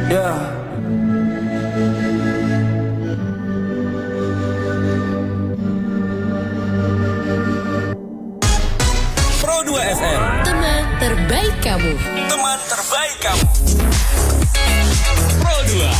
Yeah. Pro 2 FM. Teman terbaik kamu. Teman terbaik kamu. Pro 2.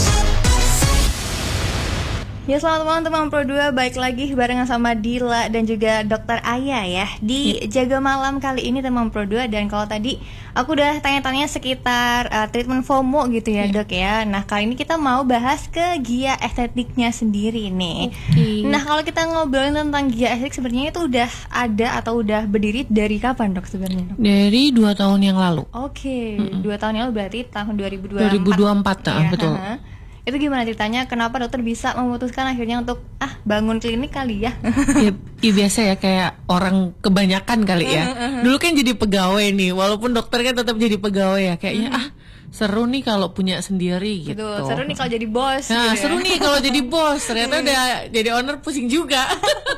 Ya, selamat malam teman Pro 2, baik lagi barengan sama Dila dan juga Dokter Aya ya di Jaga Malam kali ini teman Pro 2. Dan kalau tadi aku udah tanya-tanya sekitar treatment FOMO gitu ya dok ya. Nah kali ini kita mau bahas ke gia estetiknya sendiri nih. Nah kalau kita ngobrolin tentang gia estetik sebenarnya itu udah ada atau udah berdiri dari kapan dok sebenarnya dok? Dari 2 tahun yang lalu. Oke, 2 tahun yang lalu berarti tahun 2024 2024 betul. Itu gimana ceritanya? Kenapa dokter bisa memutuskan akhirnya untuk bangun klinik kali ya? Ya biasa ya, kayak orang kebanyakan kali ya. Dulu kan jadi pegawai nih, walaupun dokter kan tetap jadi pegawai ya. Kayaknya seru nih kalau punya sendiri gitu. Betul, seru nih kalau jadi bos. Nah, gitu seru ya. nih kalau jadi bos. Ternyata udah jadi owner pusing juga.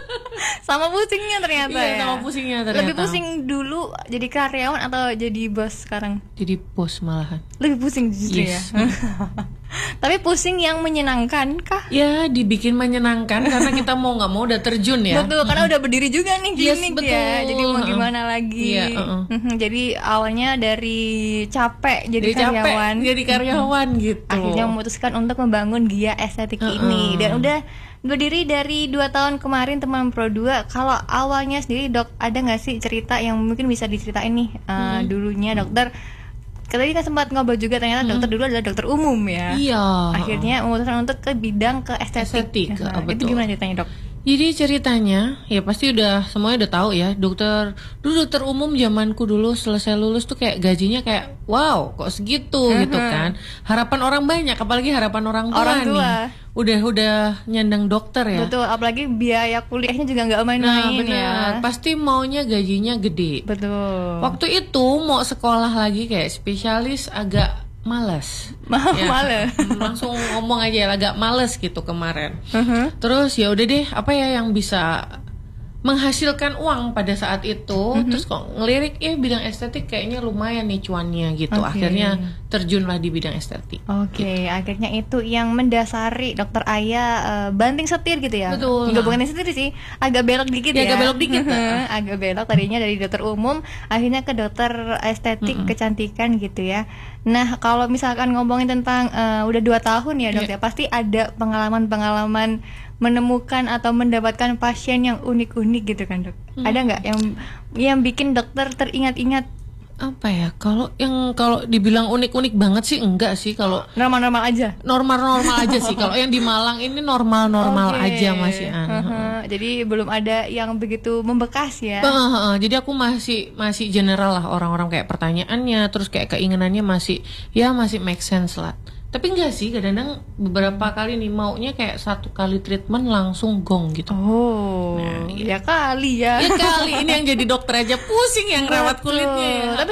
Sama pusingnya ternyata Iya, ya. sama pusingnya ternyata. Lebih pusing dulu jadi karyawan atau jadi bos sekarang? Jadi bos malahan. Lebih pusing justru Yes. ya. Tapi pusing yang menyenangkan kah? Ya dibikin menyenangkan karena kita mau nggak mau udah terjun ya. Betul, karena udah berdiri juga nih Yes, klinik betul. ya. Jadi mau gimana lagi? Iya, Jadi awalnya dari capek jadi karyawan. Jadi karyawan gitu. Akhirnya memutuskan untuk membangun gia estetik ini. Dan udah berdiri dari 2 tahun kemarin teman Pro 2. Kalau awalnya sendiri dok, ada nggak sih cerita yang mungkin bisa diceritain nih dulunya dokter? Tadi kan sempat ngobrol juga, ternyata dokter dulu adalah dokter umum ya. Iya. Akhirnya memutuskan untuk ke bidang ke estetik. Estetik, Itu betul. gimana ceritanya dok? Jadi ceritanya ya pasti semuanya udah tahu ya, dokter umum zamanku dulu selesai lulus tuh kayak gajinya kayak wow kok segitu gitu kan. Harapan orang banyak, apalagi harapan orang tua nih. Udah nyandang dokter ya. Betul, apalagi biaya kuliahnya juga nggak main-main benar. ya. Pasti maunya gajinya gede. Betul. Waktu itu mau sekolah lagi kayak spesialis agak malas. Males. Langsung ngomong aja ya, agak males gitu kemarin. Terus ya udah deh, apa ya yang bisa menghasilkan uang pada saat itu. Terus kok ngelirik bidang estetik kayaknya lumayan nih cuannya gitu. Akhirnya terjunlah di bidang estetik. Oke, akhirnya itu yang mendasari dokter Aya banting setir gitu ya. Betul. Nggak banting setir sih, agak belok dikit ya. Agak belok dikit. Agak belok, tadinya dari dokter umum akhirnya ke dokter estetik kecantikan gitu ya. Nah kalau misalkan ngomongin tentang udah 2 tahun ya dok ya, pasti ada pengalaman menemukan atau mendapatkan pasien yang unik-unik gitu kan dok. Ada nggak yang bikin dokter teringat-ingat? Apa ya, kalau dibilang unik-unik banget sih enggak sih, kalau Normal-normal aja. normal-normal aja sih. Kalau yang di Malang ini normal-normal Oke. aja masih Jadi belum ada yang begitu membekas ya. Jadi aku masih general lah, orang-orang kayak pertanyaannya, terus kayak keinginannya masih make sense lah. Tapi enggak sih, kadang-kadang beberapa kali nih maunya kayak 1 kali treatment langsung gong gitu. Oh, ya kali ya. Ya kali ini yang jadi dokter aja pusing yang rawat kulitnya ya. Tapi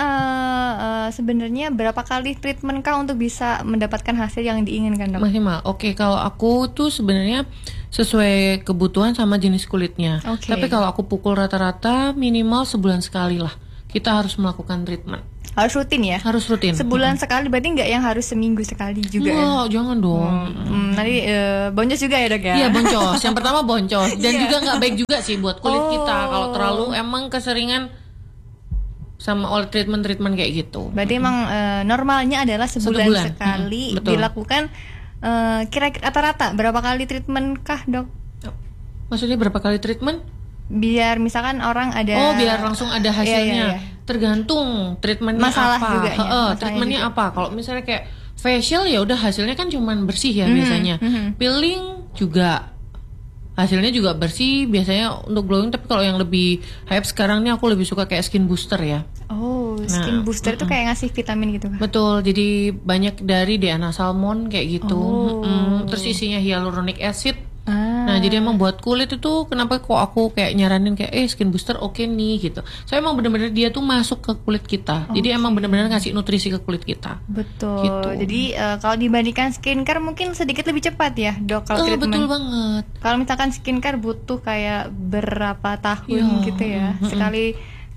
sebenarnya berapa kali treatment kah untuk bisa mendapatkan hasil yang diinginkan dok? Maksimal. Oke, kalau aku tuh sebenarnya sesuai kebutuhan sama jenis kulitnya. Oke. Tapi kalau aku pukul rata-rata minimal sebulan sekali lah kita harus melakukan treatment. Harus rutin ya? Harus rutin. Sebulan sekali berarti nggak yang harus seminggu sekali juga ya? Wah, jangan dong. Nanti boncos juga ya dok ya? Iya, boncos. Yang pertama boncos. Dan Iya. juga nggak baik juga sih buat kulit kita kalau terlalu emang keseringan sama oleh treatment kayak gitu. Berarti emang normalnya adalah sebulan Bulan. sekali Betul. dilakukan. Kira-kira rata-rata berapa kali treatment kah dok? Maksudnya berapa kali treatment? Biar misalkan orang ada biar langsung ada hasilnya. Iya. Tergantung treatmentnya Masalah apa. juga ya, masalahnya Treatmentnya juga. apa? Kalau misalnya kayak facial ya udah hasilnya kan cuman bersih ya biasanya. Peeling juga hasilnya juga bersih biasanya untuk glowing. Tapi kalau yang lebih hype sekarang nih aku lebih suka kayak skin booster ya. Oh, skin booster itu kayak ngasih vitamin gitu kan? Betul, jadi banyak dari DNA salmon kayak gitu. Terus isinya hyaluronic acid. Nah, jadi emang buat kulit itu kenapa kok aku kayak nyaranin kayak skin booster oke nih gitu. Saya emang bener-bener dia tuh masuk ke kulit kita. Jadi emang bener-bener ngasih nutrisi ke kulit kita. Betul. Gitu. Jadi kalau dibandingkan skincare mungkin sedikit lebih cepat ya, dok, kalau treatment. Betul banget. Kalau misalkan skincare butuh kayak berapa tahun gitu ya. Sekali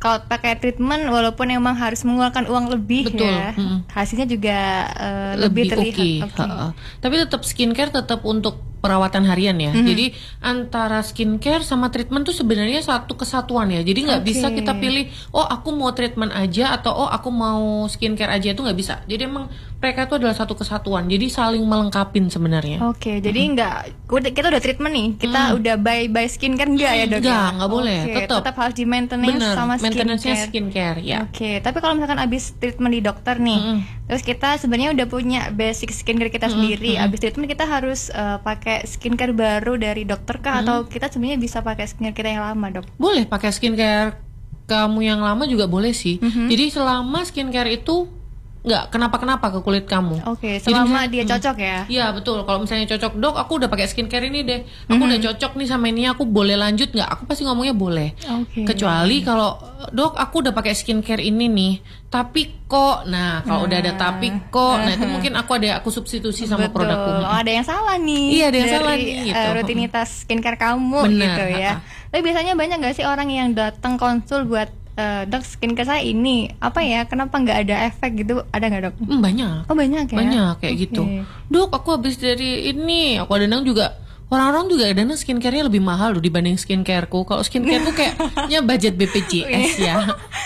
kalau pakai treatment walaupun emang harus mengeluarkan uang lebih Betul. ya, hasilnya juga lebih terlihat. oke. Oke. Tapi tetap skincare tetap untuk perawatan harian ya. Jadi antara skincare sama treatment tuh sebenarnya satu kesatuan ya. Jadi nggak bisa kita pilih, oh aku mau treatment aja atau oh aku mau skincare aja, itu nggak bisa. Jadi emang mereka itu adalah satu kesatuan. Jadi saling melengkapin sebenarnya. Oke, jadi kita udah treatment nih, kita udah by skincare enggak ya dok? Nggak boleh. Oke, Tetap harus di maintenance bener, sama maintenance-nya skincare. skincare ya. Oke, tapi kalau misalkan abis treatment di dokter nih, terus kita sebenarnya udah punya basic skincare kita sendiri, abis treatment kita harus pakai skincare baru dari dokter kah atau kita sebenarnya bisa pakai skincare kita yang lama dok? Boleh pakai skincare kamu yang lama juga boleh sih. Jadi selama skincare itu nggak kenapa-kenapa ke kulit kamu. Oke, Jadi selama misalnya- dia cocok ya. Iya betul. Kalau misalnya cocok, dok, aku udah pakai skincare ini deh. Aku udah cocok nih sama ini. Aku boleh lanjut nggak? Aku pasti ngomongnya boleh. Oke. Kecuali kalau dok, aku udah pakai skincare ini nih. Tapi kok, nah kalau udah ada tapi kok, nah itu mungkin aku substitusi sama Betul. produkku. Oh, ada yang salah nih. Iya, ada yang dari, salah nih, gitu. Rutinitas skincare kamu Bener, gitu ya. Tapi biasanya banyak nggak sih orang yang datang konsul buat dok skincare saya ini apa ya? Kenapa nggak ada efek gitu? Ada nggak dok? Banyak. Oh banyak ya. Banyak kayak Oke. gitu. Dok, aku habis dari ini. Aku kadang juga orang-orang juga kadang skincare-nya lebih mahal loh dibanding skincareku. Kalau skincare tuh kayaknya budget BPJS ya.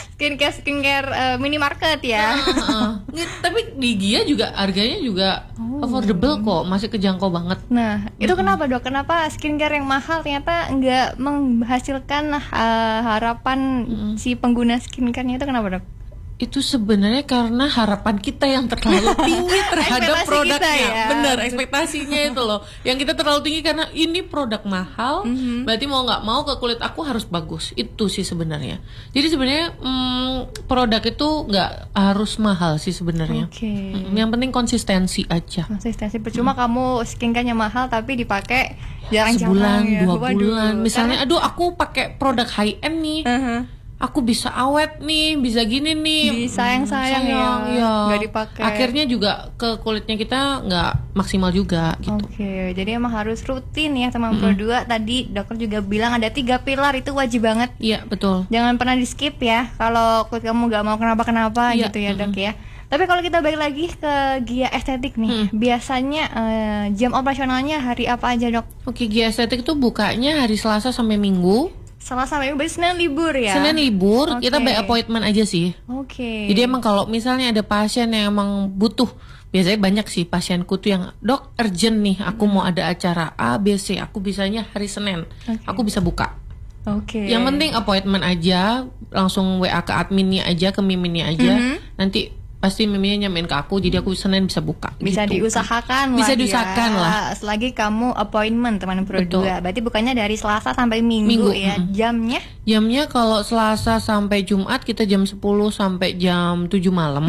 Skincare minimarket ya. Tapi di Gia juga harganya juga affordable kok, masih kejangkau banget. Nah, itu kenapa dok? Kenapa skincare yang mahal ternyata nggak menghasilkan harapan si pengguna skincare-nya itu kenapa dok? Itu sebenarnya karena harapan kita yang terlalu tinggi terhadap Ekspektasi produknya. kita ya. Bener, ekspektasinya itu loh. Yang kita terlalu tinggi karena ini produk mahal, berarti mau nggak mau ke kulit aku harus bagus. Itu sih sebenarnya. Jadi sebenarnya produk itu nggak harus mahal sih sebenarnya. Oke. Yang penting konsistensi aja. Konsistensi percuma kamu skincare-nya mahal tapi dipakai Sebulan, jarang-jarang ya. 2 Waduh. bulan. Misalnya, aduh aku pakai produk high end nih. Aku bisa awet nih, bisa gini nih. Disayang-sayang ya, nggak dipakai. Akhirnya juga ke kulitnya kita nggak maksimal juga gitu. Oke, jadi emang harus rutin ya teman Pro 2. Tadi dokter juga bilang ada 3 pilar itu wajib banget. Iya betul. Jangan pernah di skip ya kalau kulit kamu nggak mau kenapa-kenapa Iya, gitu ya dok ya. Tapi kalau kita balik lagi ke Gia Estetik nih, biasanya jam operasionalnya hari apa aja dok? Oke, Gia Estetik itu bukanya hari Selasa sampai Minggu. Selasa sampai berarti Senin libur ya? Senin libur, Oke. kita by appointment aja sih. Oke. Jadi emang kalau misalnya ada pasien yang emang butuh, biasanya banyak sih pasienku tuh yang dok urgent nih, aku mau ada acara A, B, C, aku bisanya hari Senin, aku bisa buka. Oke. Yang penting appointment aja, langsung WA ke adminnya aja, ke miminnya aja. Nanti pasti miminnya nyamain ke aku, jadi aku Senin bisa buka. Bisa gitu. diusahakan Bisa lah diusahakan ya. lah. Selagi kamu appointment teman Pro Betul. 2. Berarti bukannya dari Selasa sampai Minggu ya. Jamnya? Jamnya kalau Selasa sampai Jumat kita jam 10 sampai jam 7 malam.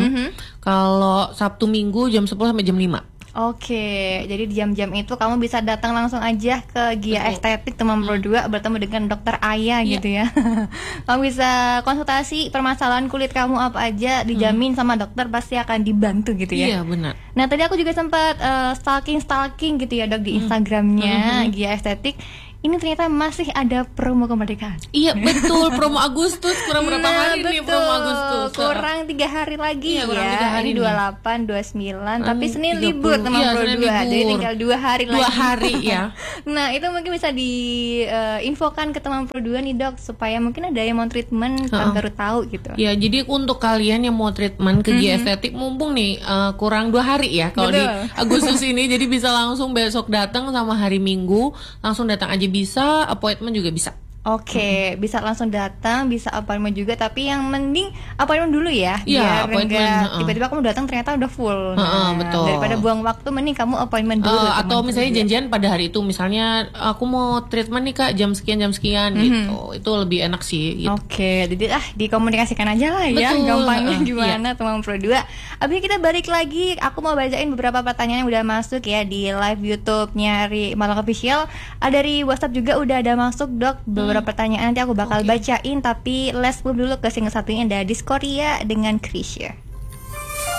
Kalau Sabtu Minggu jam 10 sampai jam 5. Oke, jadi di jam-jam itu kamu bisa datang langsung aja ke Gia Estetik teman Pro 2 bertemu dengan dokter Aya gitu ya. Kamu bisa konsultasi permasalahan kulit kamu apa aja, dijamin sama dokter pasti akan dibantu gitu ya. Iya benar. Nah tadi aku juga sempat stalking gitu ya dok di Instagramnya Gia Estetik. Ini ternyata masih ada promo kemerdekaan. Iya betul, promo Agustus kurang berapa hari nih promo Agustus. Kurang 3 hari lagi Iya, kurang ya. 3 hari Ini nih. 28, 29, tapi Senin 30. libur teman Iya, Pro 2. Senin Jadi libur. tinggal 2 hari 2 lagi. hari ya. Nah, itu mungkin bisa diinfokan ke teman Pro 2 nih, Dok, supaya mungkin ada yang mau treatment kan baru tahu gitu. Ya, jadi untuk kalian yang mau treatment ke Gia Estetik mumpung nih kurang 2 hari ya kalau di Betul. Agustus ini, jadi bisa langsung besok datang sama hari Minggu, langsung datang aja bisa, appointment juga bisa. Oke, bisa langsung datang, bisa appointment juga, tapi yang mending appointment dulu ya, Iya, biar appointment, enggak tiba-tiba kamu datang ternyata udah full. Betul. Daripada buang waktu, mending kamu appointment dulu. Atau teman misalnya Pro 2. janjian pada hari itu, misalnya aku mau treatment nih Kak jam sekian gitu, itu lebih enak sih gitu. Oke, jadi dikomunikasikan aja lah ya, Betul, gampangnya gimana teman Pro 2. Abis kita balik lagi, aku mau bacain beberapa pertanyaan yang udah masuk ya di live YouTube-nya Malang Official. Ada dari WhatsApp juga udah ada masuk dok beberapa pertanyaan, nanti aku bakal bacain, tapi let's move dulu ke single satunya ada Diskoria dengan Krisya.